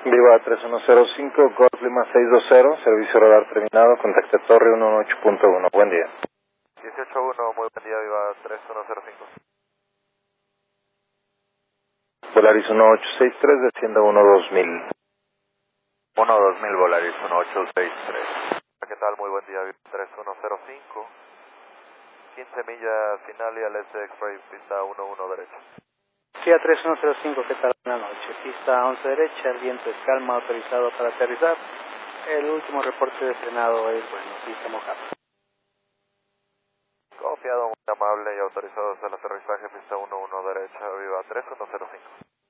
Viva 3105, Golf Lima 620, servicio radar terminado, contacte Torre 118.1. Buen día. 18.1, muy buen día, Viva 3105. Volaris 1863, descienda 12000. 12000, Volaris 1863. ¿Qué tal? Muy buen día, Viva 3105. 15 millas final y al este X-Ray, pista 11 derecha. FIA 3105, ¿qué tal? Buenas noches. Pista 11 derecha, el viento es calma, autorizado para aterrizar. El último reporte de frenado es, pista mojada. Confiado, muy amable y autorizados al aterrizaje, pista 11 derecha, Viva 3105.